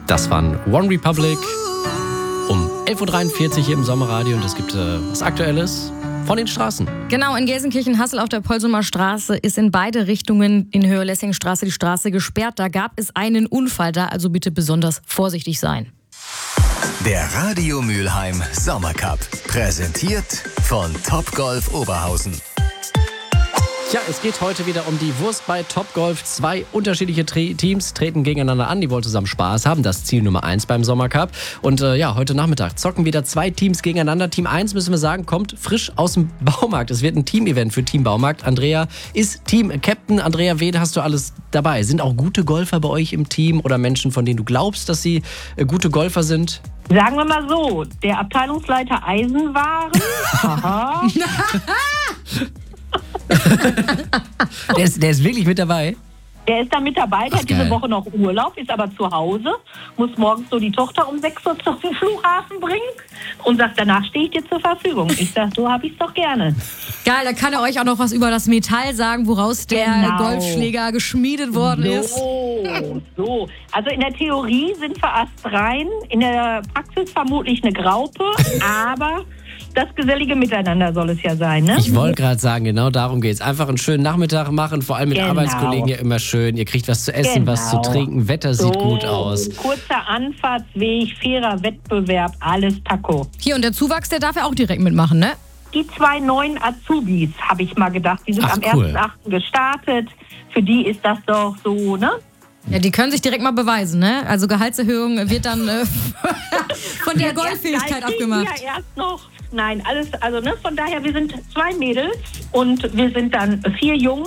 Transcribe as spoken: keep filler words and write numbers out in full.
Das waren One Republic um elf Uhr dreiundvierzig hier im Sommerradio und es gibt äh, was Aktuelles von den Straßen. Genau, in Gelsenkirchen-Hassel auf der Polsumer Straße ist in beide Richtungen in Höhe Lessingstraße die Straße gesperrt. Da gab es einen Unfall, da also bitte besonders vorsichtig sein. Der Radio Mülheim Sommercup, präsentiert von Topgolf Oberhausen. Ja, es geht heute wieder um die Wurst bei Topgolf. Zwei unterschiedliche Tre- Teams treten gegeneinander an. Die wollen zusammen Spaß haben. Das Ziel Nummer eins beim Sommercup. Und äh, ja, heute Nachmittag zocken wieder zwei Teams gegeneinander. Team eins, müssen wir sagen, kommt frisch aus dem Baumarkt. Es wird ein Team-Event für Team Baumarkt. Andrea ist Team-Captain. Andrea, wen hast du alles dabei? Sind auch gute Golfer bei euch im Team oder Menschen, von denen du glaubst, dass sie äh, gute Golfer sind? Sagen wir mal so, der Abteilungsleiter Eisenwaren. Aha. der, ist, der ist wirklich mit dabei? Der ist da mit dabei, der Ach, hat diese geil. Woche noch Urlaub, ist aber zu Hause, muss morgens so die Tochter um sechs Uhr zum Flughafen bringen und sagt, danach stehe ich dir zur Verfügung. Ich sag, so habe ich es doch gerne. Geil, da kann er euch auch noch was über das Metall sagen, woraus der Genau. Golfschläger geschmiedet worden ist. So, so. Also in der Theorie sind wir astrein, in der Praxis vermutlich eine Graupe, aber das gesellige Miteinander soll es ja sein, ne? Ich wollte gerade sagen, genau darum geht's. Einfach einen schönen Nachmittag machen, vor allem mit Genau. Arbeitskollegen ja immer schön. Ihr kriegt was zu essen, Genau. was zu trinken, Wetter sieht so, gut aus. Kurzer Anfahrtsweg, fairer Wettbewerb, alles Taco. Hier, und der Zuwachs, der darf ja auch direkt mitmachen, ne? Die zwei neuen Azubis, habe ich mal gedacht, die sind Ach, am cool. ersten achten gestartet. Für die ist das doch so, ne? Ja, die können sich direkt mal beweisen, ne? Also Gehaltserhöhung wird dann äh, von der Ja, Golffähigkeit erst abgemacht. Ja, erst noch. Nein, alles, also ne, von daher, wir sind zwei Mädels und wir sind dann vier Jungs.